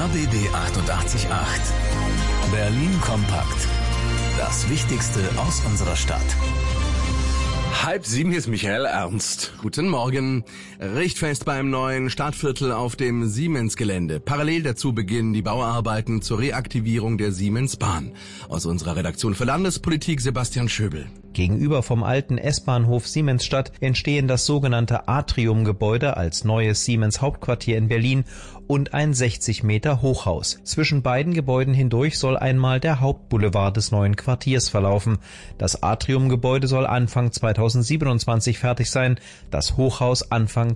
RBB 888. Berlin kompakt. Das Wichtigste aus unserer Stadt. 6:30, hier ist Michael Ernst. Guten Morgen. Richtfest beim neuen Stadtviertel auf dem Siemens-Gelände. Parallel dazu beginnen die Bauarbeiten zur Reaktivierung der Siemens-Bahn. Aus unserer Redaktion für Landespolitik Sebastian Schöbel. Gegenüber vom alten S-Bahnhof Siemensstadt entstehen das sogenannte Atrium-Gebäude als neues Siemens-Hauptquartier in Berlin und ein 60 Meter Hochhaus. Zwischen beiden Gebäuden hindurch soll einmal der Hauptboulevard des neuen Quartiers verlaufen. Das Atrium-Gebäude soll Anfang 2027 fertig sein, das Hochhaus Anfang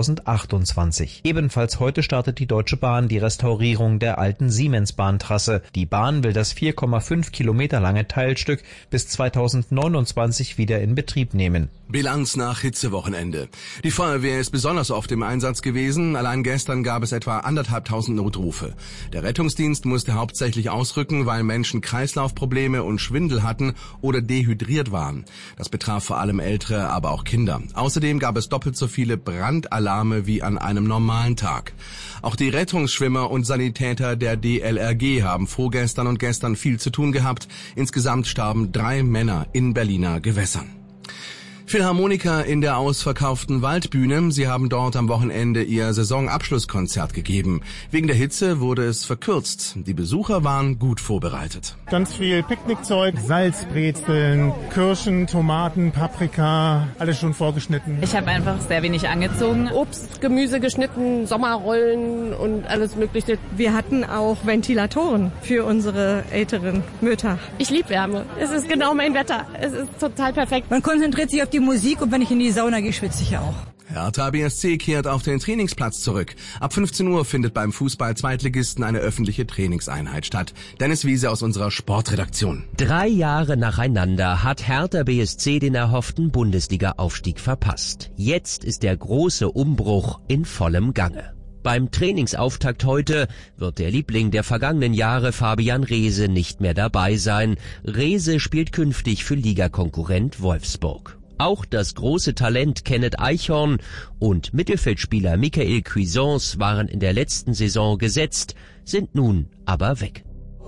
2028. Ebenfalls heute startet die Deutsche Bahn die Restaurierung der alten Siemens-Bahntrasse. Die Bahn will das 4,5 Kilometer lange Teilstück bis 2029 wieder in Betrieb nehmen. Bilanz nach Hitzewochenende. Die Feuerwehr ist besonders oft im Einsatz gewesen. Allein gestern gab es etwa 1.500 Notrufe. Der Rettungsdienst musste hauptsächlich ausrücken, weil Menschen Kreislaufprobleme und Schwindel hatten oder dehydriert waren. Das betraf vor allem Ältere, aber auch Kinder. Außerdem gab es doppelt so viele Brandalarme wie an einem normalen Tag. Auch die Rettungsschwimmer und Sanitäter der DLRG haben vorgestern und gestern viel zu tun gehabt. Insgesamt starben 3 Männer in Berliner Gewässern. Philharmoniker in der ausverkauften Waldbühne. Sie haben dort am Wochenende ihr Saisonabschlusskonzert gegeben. Wegen der Hitze wurde es verkürzt. Die Besucher waren gut vorbereitet. Ganz viel Picknickzeug, Salzbrezeln, Kirschen, Tomaten, Paprika, alles schon vorgeschnitten. Ich habe einfach sehr wenig angezogen. Obst, Gemüse geschnitten, Sommerrollen und alles Mögliche. Wir hatten auch Ventilatoren für unsere älteren Mütter. Ich liebe Wärme. Es ist genau mein Wetter. Es ist total perfekt. Man konzentriert sich auf die Musik und wenn ich in die Sauna gehe, schwitze ich ja auch. Hertha BSC kehrt auf den Trainingsplatz zurück. Ab 15 Uhr findet beim Fußball-Zweitligisten eine öffentliche Trainingseinheit statt. Dennis Wiese aus unserer Sportredaktion. 3 Jahre nacheinander hat Hertha BSC den erhofften Bundesliga-Aufstieg verpasst. Jetzt ist der große Umbruch in vollem Gange. Beim Trainingsauftakt heute wird der Liebling der vergangenen Jahre Fabian Reese nicht mehr dabei sein. Reese spielt künftig für Ligakonkurrent Wolfsburg. Auch das große Talent Kenneth Eichhorn und Mittelfeldspieler Michael Cuisance waren in der letzten Saison gesetzt, sind nun aber weg.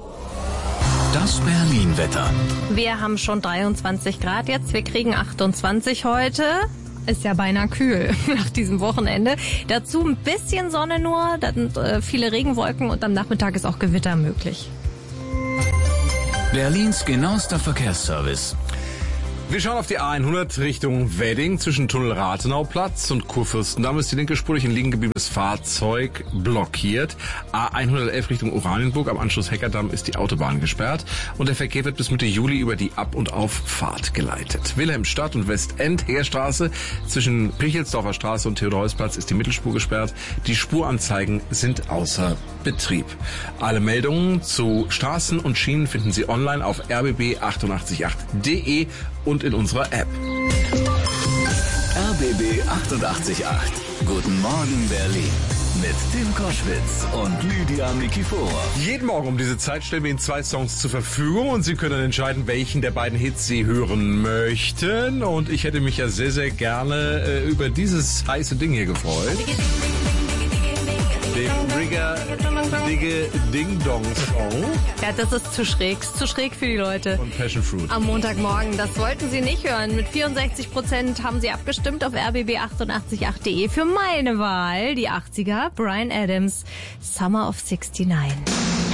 Das Berlin-Wetter. Wir haben schon 23 Grad jetzt, wir kriegen 28 heute. Ist ja beinahe kühl nach diesem Wochenende. Dazu ein bisschen Sonne nur, dann viele Regenwolken und am Nachmittag ist auch Gewitter möglich. Berlins genauester Verkehrsservice. Wir schauen auf die A100 Richtung Wedding. Zwischen Tunnel Rathenauplatz und Kurfürstendamm ist die linke Spur durch ein liegen gebliebenes Fahrzeug blockiert. A111 Richtung Oranienburg am Anschluss Heckerdamm ist die Autobahn gesperrt. Und der Verkehr wird bis Mitte Juli über die Ab- und Auffahrt geleitet. Wilhelmstadt und Westend Heerstraße zwischen Pichelsdorfer Straße und Theodor-Heuss-Platz ist die Mittelspur gesperrt. Die Spuranzeigen sind außer Betrieb. Alle Meldungen zu Straßen und Schienen finden Sie online auf rbb888.de und in unserer App. RBB 888. Guten Morgen Berlin. Mit Tim Koschwitz und Lydia Nikiforov. Jeden Morgen um diese Zeit stellen wir Ihnen 2 Songs zur Verfügung und Sie können dann entscheiden, welchen der beiden Hits Sie hören möchten. Und ich hätte mich ja sehr, sehr gerne über dieses heiße Ding hier gefreut. Den Ding-Dong-Song. Ja, das ist zu schräg für die Leute. Und Passion Fruit. Am Montagmorgen, das wollten Sie nicht hören. Mit 64% haben Sie abgestimmt auf rbb888.de für meine Wahl, die 80er, Bryan Adams, Summer of '69.